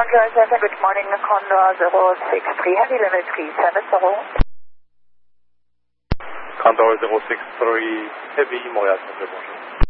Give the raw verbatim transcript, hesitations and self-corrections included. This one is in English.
Condor seven, good morning, Condor zero six three, heavy level three seven zero. Condor zero six three, heavy, Montréal, bonjour.